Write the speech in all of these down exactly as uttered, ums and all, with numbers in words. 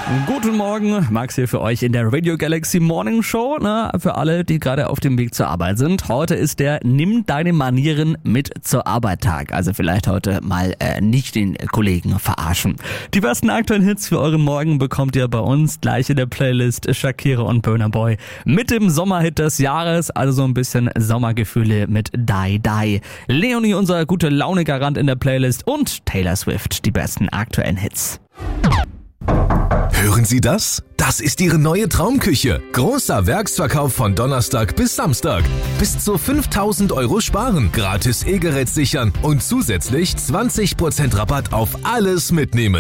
Guten Morgen, Max hier für euch in der Radio Galaxy Morning Show. Na, für alle, die gerade auf dem Weg zur Arbeit sind. Heute ist der Nimm deine Manieren mit zur Arbeit Tag. Also vielleicht heute mal äh, nicht den Kollegen verarschen. Die besten aktuellen Hits für euren Morgen bekommt ihr bei uns gleich in der Playlist Shakira und Burna Boy mit dem Sommerhit des Jahres. Also so ein bisschen Sommergefühle mit Die Die. Leonie, unser gute Laune-Garant in der Playlist und Taylor Swift, die besten aktuellen Hits. Hören Sie das? Das ist Ihre neue Traumküche. Großer Werksverkauf von Donnerstag bis Samstag. Bis zu fünftausend Euro sparen, gratis E-Gerät sichern und zusätzlich zwanzig Prozent Rabatt auf alles mitnehmen.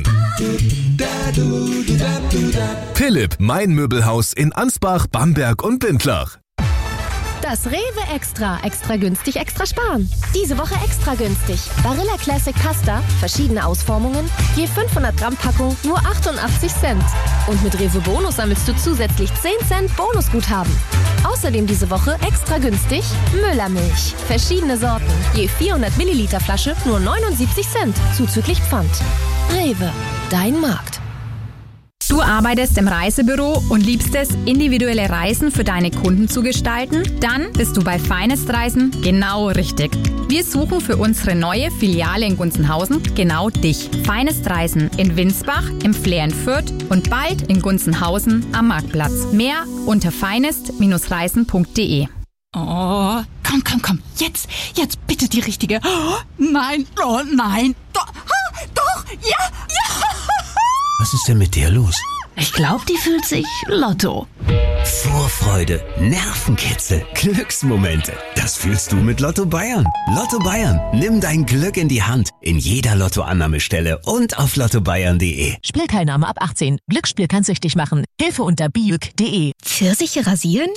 Philipp, mein Möbelhaus in Ansbach, Bamberg und Bindlach. Das Rewe Extra. Extra günstig, extra sparen. Diese Woche extra günstig. Barilla Classic Pasta, verschiedene Ausformungen, je fünfhundert Gramm Packung, nur achtundachtzig Cent. Und mit Rewe Bonus sammelst du zusätzlich zehn Cent Bonusguthaben. Außerdem diese Woche extra günstig Müllermilch. Verschiedene Sorten, je vierhundert Milliliter Flasche, nur neunundsiebzig Cent, zuzüglich Pfand. Rewe, dein Markt. Du arbeitest im Reisebüro und liebst es, individuelle Reisen für deine Kunden zu gestalten? Dann bist du bei Finest Reisen genau richtig. Wir suchen für unsere neue Filiale in Gunzenhausen genau dich. Finest Reisen in Winsbach, im Flair in Fürth und bald in Gunzenhausen am Marktplatz. Mehr unter finest Reisen punkt de. Oh, komm, komm, komm. Jetzt, jetzt bitte die richtige. Oh, nein, oh nein. Doch, oh, doch, ja, ja. Was ist denn mit der los? Ich glaube, die fühlt sich Lotto. Vorfreude, Nervenkitzel, Glücksmomente. Das fühlst du mit Lotto Bayern. Lotto Bayern, nimm dein Glück in die Hand. In jeder Lottoannahmestelle und auf lotto bayern punkt de. Spielteilnahme ab achtzehn. Glücksspiel kann süchtig machen. Hilfe unter biuk punkt de. Pfirsiche rasieren?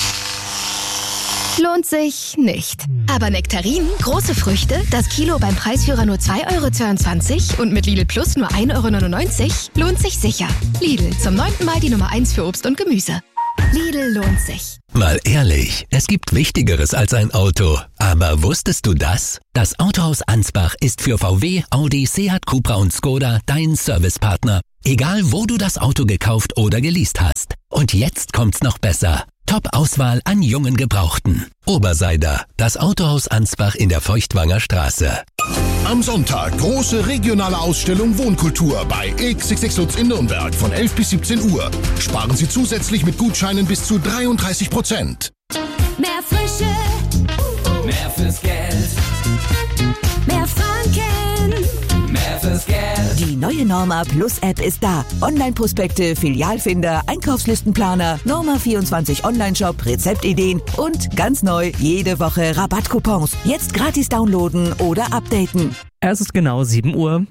Lohnt sich nicht. Aber Nektarinen, große Früchte, das Kilo beim Preisführer nur zwei Euro zweiundzwanzig und mit Lidl Plus nur ein Euro neunundneunzig, lohnt sich sicher. Lidl, zum neunten Mal die Nummer eins für Obst und Gemüse. Lidl lohnt sich. Mal ehrlich, es gibt Wichtigeres als ein Auto. Aber wusstest du das? Das Autohaus Ansbach ist für V W, Audi, Seat, Cupra und Skoda dein Servicepartner. Egal, wo du das Auto gekauft oder geleast hast. Und jetzt kommt's noch besser. Top-Auswahl an jungen Gebrauchten. Oberseider, das Autohaus Ansbach in der Feuchtwanger Straße. Am Sonntag große regionale Ausstellung Wohnkultur bei X X X Lutz in Nürnberg von elf bis siebzehn Uhr. Sparen Sie zusätzlich mit Gutscheinen bis zu dreiunddreißig Prozent. Mehr Frische, mehr fürs Geld, mehr Franken, mehr fürs Geld. Die neue Norma Plus App ist da. Online-Prospekte, Filialfinder, Einkaufslistenplaner, Norma vierundzwanzig Online-Shop, Rezeptideen und ganz neu jede Woche Rabattcoupons. Jetzt gratis downloaden oder updaten. Es ist genau sieben Uhr.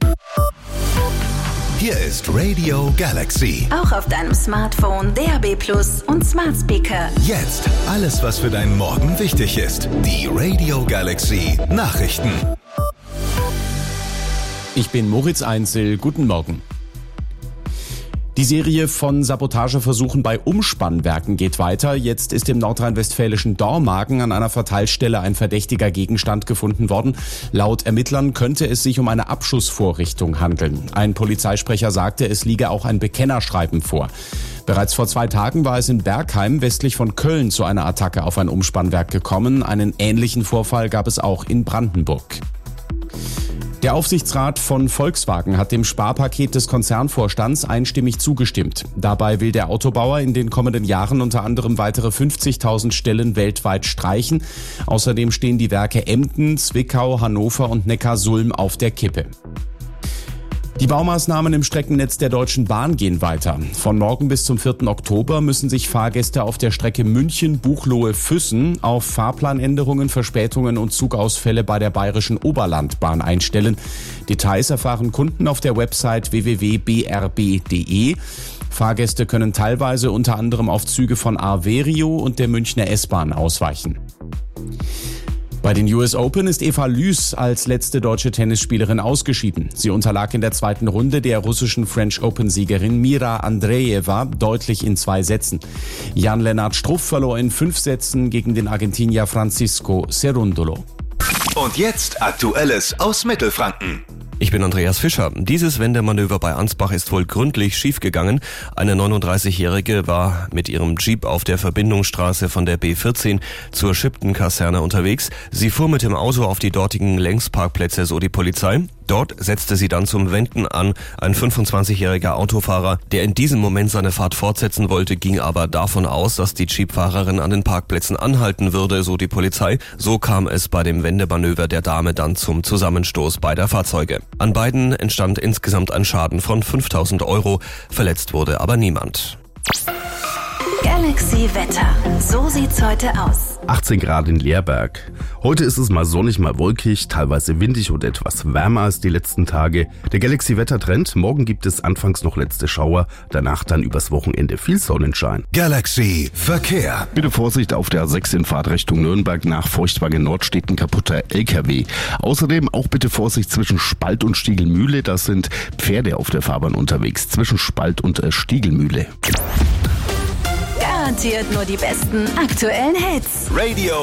Hier ist Radio Galaxy. Auch auf deinem Smartphone, D A B Plus und Smart Speaker. Jetzt alles, was für deinen Morgen wichtig ist. Die Radio Galaxy Nachrichten. Ich bin Moritz Einzel, guten Morgen. Die Serie von Sabotageversuchen bei Umspannwerken geht weiter. Jetzt ist im nordrhein-westfälischen Dormagen an einer Verteilstelle ein verdächtiger Gegenstand gefunden worden. Laut Ermittlern könnte es sich um eine Abschussvorrichtung handeln. Ein Polizeisprecher sagte, es liege auch ein Bekennerschreiben vor. Bereits vor zwei Tagen war es in Bergheim westlich von Köln zu einer Attacke auf ein Umspannwerk gekommen. Einen ähnlichen Vorfall gab es auch in Brandenburg. Der Aufsichtsrat von Volkswagen hat dem Sparpaket des Konzernvorstands einstimmig zugestimmt. Dabei will der Autobauer in den kommenden Jahren unter anderem weitere fünfzigtausend Stellen weltweit streichen. Außerdem stehen die Werke Emden, Zwickau, Hannover und Neckarsulm auf der Kippe. Die Baumaßnahmen im Streckennetz der Deutschen Bahn gehen weiter. Von morgen bis zum vierten Oktober müssen sich Fahrgäste auf der Strecke München-Buchloe-Füssen auf Fahrplanänderungen, Verspätungen und Zugausfälle bei der Bayerischen Oberlandbahn einstellen. Details erfahren Kunden auf der Website w w w punkt b r b punkt d e. Fahrgäste können teilweise unter anderem auf Züge von Arverio und der Münchner S-Bahn ausweichen. Bei den U S Open ist Eva Lüß als letzte deutsche Tennisspielerin ausgeschieden. Sie unterlag in der zweiten Runde der russischen French Open-Siegerin Mira Andreeva deutlich in zwei Sätzen. Jan-Lennart Struff verlor in fünf Sätzen gegen den Argentinier Francisco Cerundolo. Und jetzt Aktuelles aus Mittelfranken. Ich bin Andreas Fischer. Dieses Wendemanöver bei Ansbach ist wohl gründlich schiefgegangen. Eine neununddreißigjährige war mit ihrem Jeep auf der Verbindungsstraße von der B vierzehn zur Schipton-Kaserne unterwegs. Sie fuhr mit dem Auto auf die dortigen Längsparkplätze, so die Polizei. Dort setzte sie dann zum Wenden an. Ein fünfundzwanzigjähriger Autofahrer, der in diesem Moment seine Fahrt fortsetzen wollte, ging aber davon aus, dass die Jeepfahrerin an den Parkplätzen anhalten würde, so die Polizei. So kam es bei dem Wendemanöver der Dame dann zum Zusammenstoß beider Fahrzeuge. An beiden entstand insgesamt ein Schaden von fünftausend Euro. Verletzt wurde aber niemand. Galaxy Wetter. So sieht's heute aus. achtzehn Grad in Leerberg. Heute ist es mal sonnig, mal wolkig, teilweise windig und etwas wärmer als die letzten Tage. Der Galaxy Wettertrend. Morgen gibt es anfangs noch letzte Schauer, danach dann übers Wochenende viel Sonnenschein. Galaxy Verkehr. Bitte Vorsicht auf der A sechs in Fahrtrichtung Nürnberg. Nach Feuchtwagen Nord steht ein kaputter L K W. Außerdem auch bitte Vorsicht zwischen Spalt und Stiegelmühle. Da sind Pferde auf der Fahrbahn unterwegs. Zwischen Spalt und äh, Stiegelmühle. Garantiert nur die besten aktuellen Hits. Radio